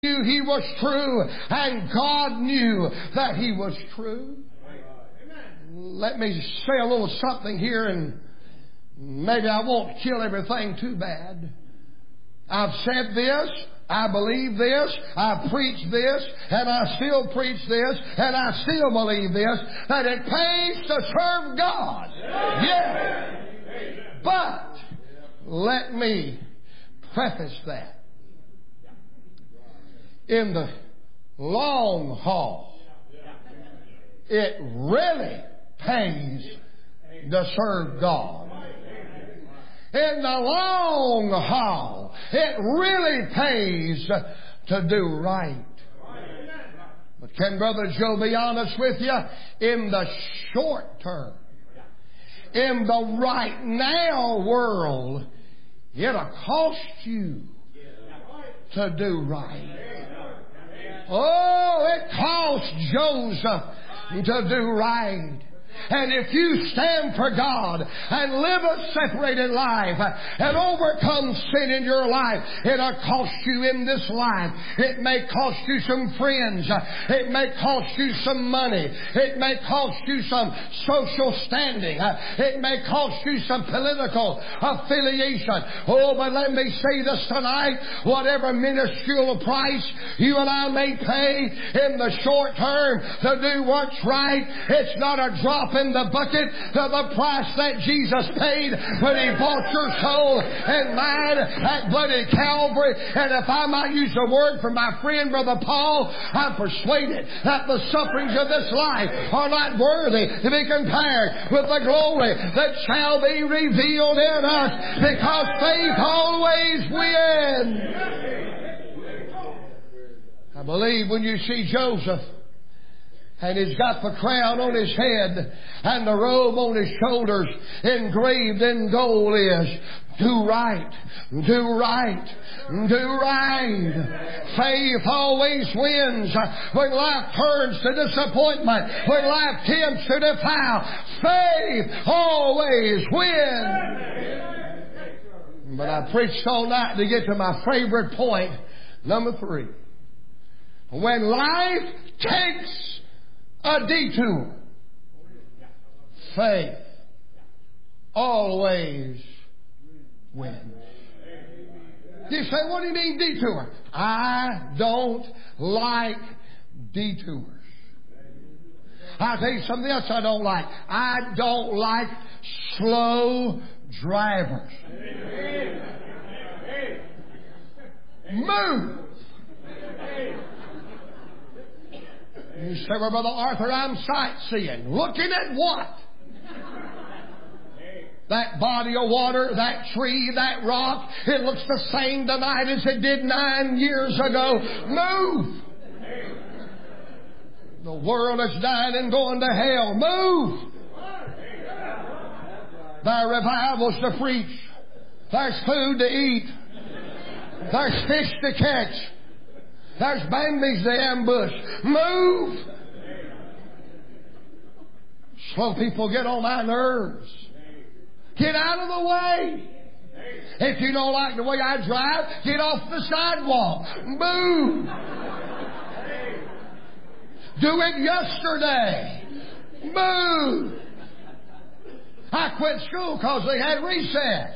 knew He was true, and God knew that He was true. Let me say a little something here, and maybe I won't kill everything too bad. I've said this, I believe this, I've preached this, and I still preach this, and I still believe this, that it pays to serve God. Yeah. But let me preface that. In the long haul, it really pays to serve God. In the long haul, it really pays to do right. But can Brother Joe be honest with you? In the short term, in the right now world, it'll cost you to do right. Oh, it cost Joseph to do right. And if you stand for God and live a separated life and overcome sin in your life, it'll cost you in this life. It may cost you some friends. It may cost you some money. It may cost you some social standing. It may cost you some political affiliation. Oh, but let me say this tonight. Whatever minuscule price you and I may pay in the short term to do what's right, it's not a drop in the bucket to the price that Jesus paid when He bought your soul and mine at bloody Calvary. And if I might use a word from my friend Brother Paul, I'm persuaded that the sufferings of this life are not worthy to be compared with the glory that shall be revealed in us, because faith always wins. I believe when you see Joseph, and he's got the crown on his head and the robe on his shoulders, engraved in gold is, do right, do right, do right. Faith always wins. When life turns to disappointment, when life tempts to defile, faith always wins. But I preached all night to get to my favorite point, number 3. When life takes a detour, faith always wins. You say, what do you mean detour? I don't like detours. I'll tell you something else I don't like. I don't like slow drivers. Move. You say, well, Brother Arthur, I'm sightseeing. Looking at what? That body of water, that tree, that rock, it looks the same tonight as it did 9 years ago. Move! The world is dying and going to hell. Move! There are revivals to preach. There's food to eat. There's fish to catch. There's bandits to ambush. Move! Slow people get on my nerves. Get out of the way. If you don't like the way I drive, get off the sidewalk. Move! Do it yesterday. Move! I quit school because they had recess.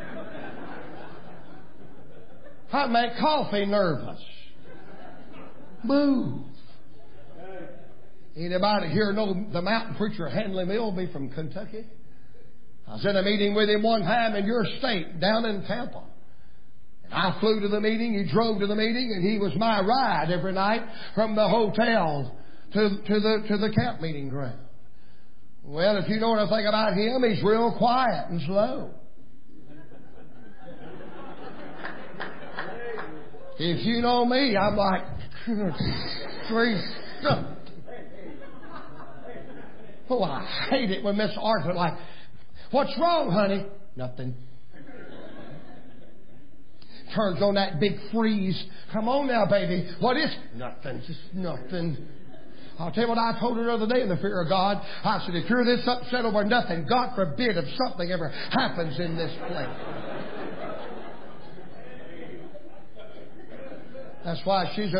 I make coffee nervous. Move. Anybody here know the mountain preacher Handley Milby from Kentucky? I was in a meeting with him one time in your state, down in Tampa. And I flew to the meeting, he drove to the meeting, and he was my ride every night from the hotel to the camp meeting ground. Well, if you know anything about him, he's real quiet and slow. If you know me, I'm like, 3 Oh, I hate it when Miss Arthur like, what's wrong, honey? Nothing. Turns on that big freeze. Come on now, baby. What is? Nothing. Just nothing. I'll tell you what I told her the other day in the fear of God. I said, if you're this upset over nothing, God forbid if something ever happens in this place. That's why she's